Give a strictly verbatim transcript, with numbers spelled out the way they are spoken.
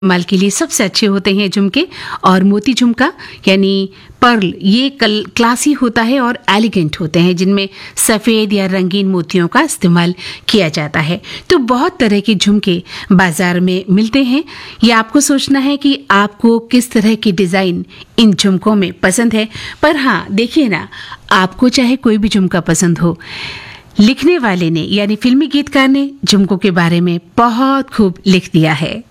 माल के लिए सबसे अच्छे होते हैं झुमके। और मोती झुमका यानी पर्ल, ये कल क्लासी होता है और एलिगेंट होते हैं, जिनमें सफ़ेद या रंगीन मोतियों का इस्तेमाल किया जाता है। तो बहुत तरह के झुमके बाजार में मिलते हैं। ये आपको सोचना है कि आपको किस तरह की डिज़ाइन इन झुमकों में पसंद है। पर हाँ, देखिए ना, आपको चाहे कोई भी झुमका पसंद हो, लिखने वाले ने यानी फिल्मी गीतकार ने झुमकों के बारे में बहुत खूब लिख दिया है।